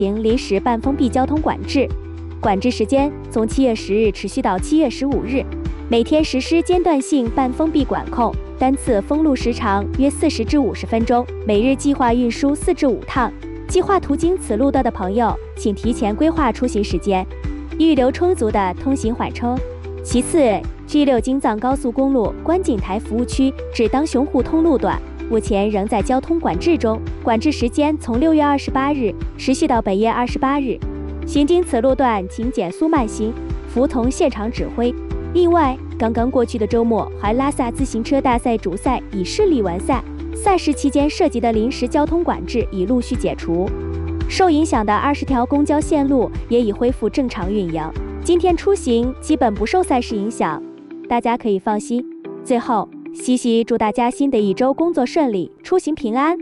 行临时半封闭交通管制，管制时间从7月10日持续到7月15日，每天实施间断性半封闭管控，单次封路时长约40至50分钟，每日计划运输4至5趟。计划途经此路段的朋友，请提前规划出行时间，预留充足的通行缓冲。其次 ，G6 京藏高速公路观景台服务区至当雄沪通路段目前仍在交通管制中，管制时间从6月28日持续到本月28日。行经此路段，请减速慢行，服从现场指挥。另外，刚刚过去的周末，环拉萨自行车大赛主赛已顺利完赛，赛事期间涉及的临时交通管制已陆续解除，受影响的20条公交线路也已恢复正常运营。今天出行基本不受赛事影响，大家可以放心。最后，西西祝大家新的一周工作顺利，出行平安。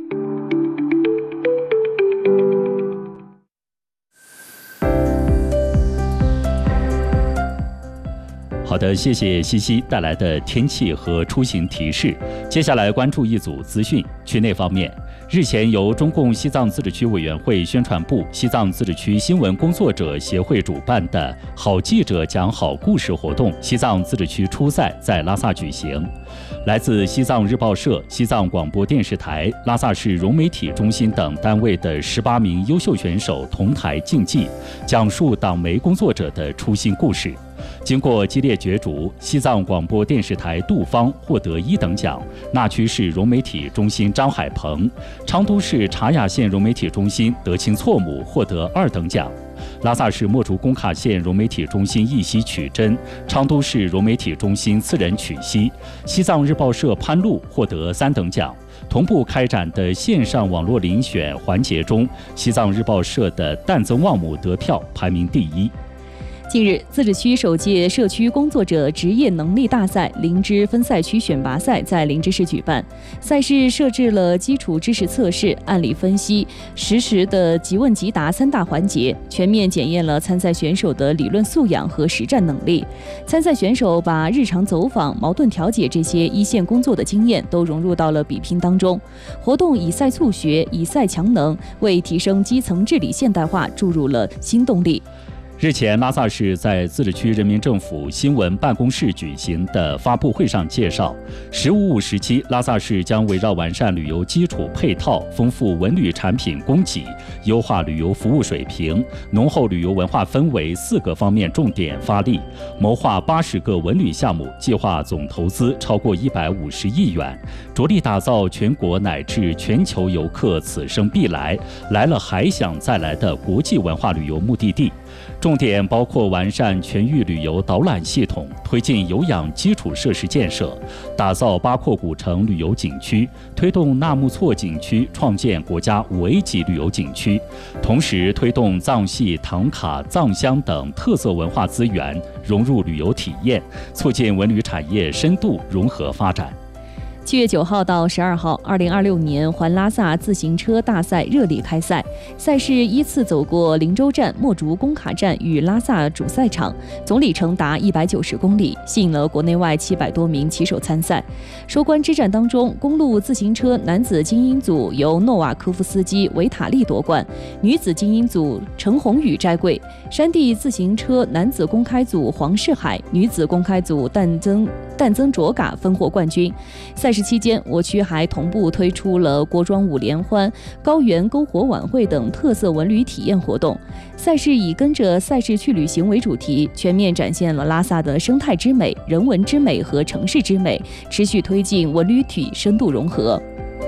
好的，谢谢西西带来的天气和出行提示。接下来关注一组资讯。区内方面，日前由中共西藏自治区委员会宣传部、西藏自治区新闻工作者协会主办的“好记者讲好故事”活动西藏自治区初赛在拉萨举行。来自西藏日报社、西藏广播电视台、拉萨市融媒体中心等单位的18名优秀选手同台竞技，讲述党媒工作者的初心故事。经过激烈角逐，西藏广播电视台杜芳获得1等奖，那曲市融媒体中心张海鹏、昌都市察雅县融媒体中心德钦措姆获得2等奖。拉萨市墨竹工卡县融媒体中心一席曲珍、昌都市融媒体中心次人曲西、西藏日报社潘露获得3等奖。同步开展的线上网络遴选环节中，西藏日报社的旦增旺姆得票排名第1。 近日，自治区首届社区工作者职业能力大赛林芝分赛区选拔赛在林芝市举办。赛事设置了基础知识测试、案例分析、实时的即问即答3大环节，全面检验了参赛选手的理论素养和实战能力。参赛选手把日常走访、矛盾调解这些一线工作的经验都融入到了比拼当中。活动以赛促学、以赛强能，为提升基层治理现代化注入了新动力。 日前，拉萨市在自治区人民政府新闻办公室举行的发布会上介绍，“15+5”时期，拉萨市将围绕完善旅游基础配套、丰富文旅产品供给、优化旅游服务水平、浓厚旅游文化氛围4个方面重点发力，谋划80个文旅项目，计划总投资超过150亿元，着力打造全国乃至全球游客此生必来、来了还想再来的国际文化旅游目的地。重点包括完善全域旅游导览系统，推进有氧基础设施建设，打造八廓古城旅游景区，推动纳木错景区创建国家5A 级旅游景区，同时推动藏戏、唐卡、藏香等特色文化资源融入旅游体验，促进文旅产业深度融合发展。 7月9号到12号，2026年环拉萨自行车大赛热力开赛。赛事依次走过林州站、墨竹工卡站与拉萨主赛场，总里程达190公里，吸引了国内外700多名骑手参赛。收官之战当中，公路自行车男子精英组由诺瓦科夫斯基维塔利夺冠，女子精英组陈宏宇摘桂。山地自行车男子公开组黄世海、女子公开组旦增卓嘎分获冠军。赛事期间，我区还同步推出了国庄舞联欢、高原篝火晚会等特色文旅体验活动。赛事以跟着赛事去旅行为主题，全面展现了拉萨的生态之美、人文之美和城市之美，持续推进文旅体深度融合。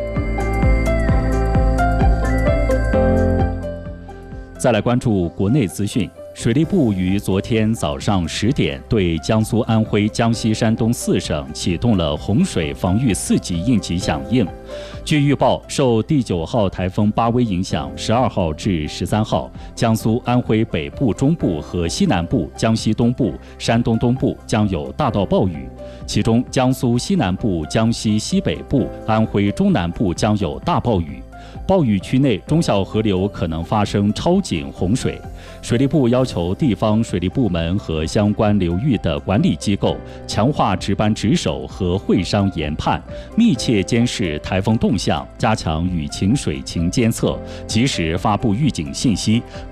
再来关注国内资讯。水利部于昨天早上10点对江苏、安徽、江西、山东4省启动了洪水防御4级应急响应。据预报，受第9号台风巴威影响，12号至13号，江苏、安徽北部、中部和西南部、江西东部、山东东部将有大到暴雨，其中江苏西南部、江西西北部、安徽中南部将有大暴雨。 暴雨区内中小河流可能发生超警洪水。水利部要求地方水利部门和相关流域的管理机构强化值班值守和会商研判，密切监视台风动向，加强雨情水情监测，及时发布预警信息，